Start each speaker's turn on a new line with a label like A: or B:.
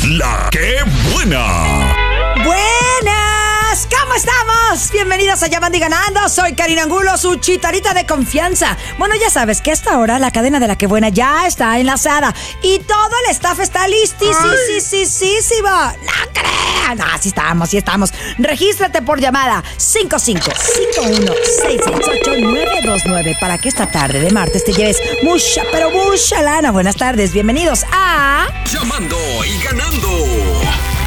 A: La que buena.
B: ¡Buenas! ¿Cómo estamos? Bienvenidos a Llamando y Ganando. Soy Karina Angulo, su chitarita de confianza. Bueno, ya sabes que a esta hora la cadena de La que buena ya está enlazada y todo el staff está listísimo. ¡No crean! No, sí estamos. Regístrate por llamada 5551-668-929 para que esta tarde de martes te lleves mucha, pero mucha lana. Buenas tardes, bienvenidos a
A: Llamando y Ganando.